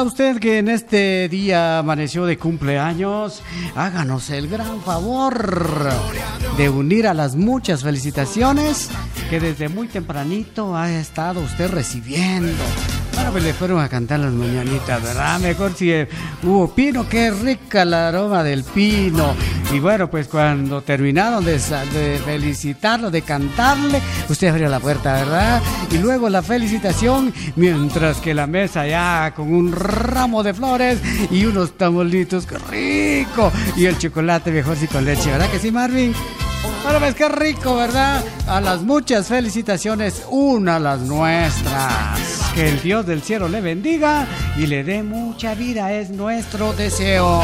Usted que en este día amaneció de cumpleaños, háganos el gran favor de unir a las muchas felicitaciones que desde muy tempranito ha estado usted recibiendo. Bueno, pues le fueron a cantar las mañanitas, ¿verdad? Mejor si hubo pino, qué rica el aroma del pino. Y bueno, pues cuando terminaron de felicitarlo, de cantarle, usted abrió la puerta, ¿verdad? Y luego la felicitación, mientras que la mesa ya con un ramo de flores y unos tamalitos, qué rico. Y el chocolate mejor sí con leche, ¿verdad que sí, Marvin? Bueno, pues qué rico, ¿verdad? A las muchas felicitaciones, una a las nuestras. Que el Dios del cielo le bendiga y le dé mucha vida, es nuestro deseo.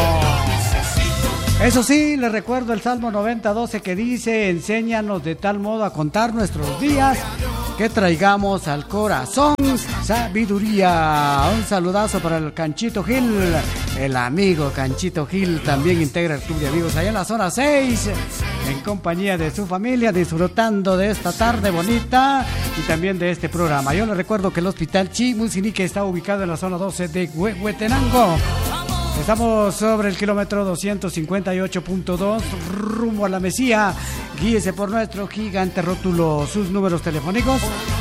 Eso sí, le recuerdo el Salmo 90:12 que dice: enséñanos de tal modo a contar nuestros días que traigamos al corazón sabiduría. Un saludazo para el Canchito Gil, el amigo Canchito Gil, también integra el club de amigos allá en la zona 6, en compañía de su familia, disfrutando de esta tarde bonita y también de este programa. Yo le recuerdo que el Hospital Chimusinique está ubicado en la zona 12 de Huehuetenango. Estamos sobre el kilómetro 258.2 rumbo a la Mesía. Guíese por nuestro gigante rótulo. Sus números telefónicos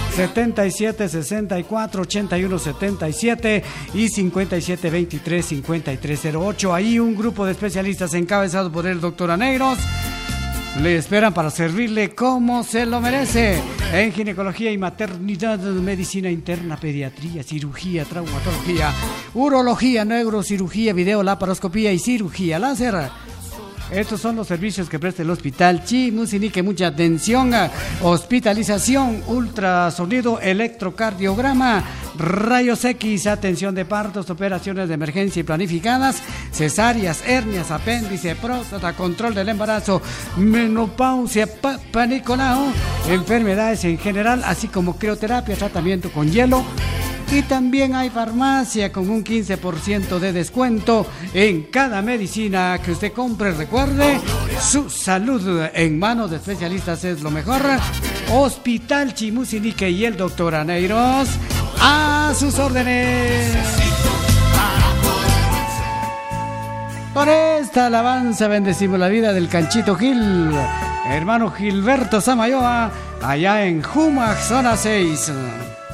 77 64 81 77 y 57 23 53 08. Ahí un grupo de especialistas encabezado por el doctor Aneiros le esperan para servirle como se lo merece. En ginecología y maternidad, medicina interna, pediatría, cirugía, traumatología, urología, neurocirugía, videolaparoscopía y cirugía láser. Estos son los servicios que presta el Hospital Chimusinique. Mucha atención: hospitalización, ultrasonido, electrocardiograma, rayos X, atención de partos, operaciones de emergencia y planificadas, cesáreas, hernias, apéndice, próstata, control del embarazo, menopausia, panicolao, enfermedades en general, así como crioterapia, tratamiento con hielo. Y también hay farmacia con un 15% de descuento en cada medicina que usted compre. Recuerde, su salud en manos de especialistas es lo mejor. Hospital Chimusinique y el doctor Aneiros a sus órdenes. Por esta alabanza bendecimos la vida del Canchito Gil, hermano Gilberto Samayoa, allá en Jumac, zona 6.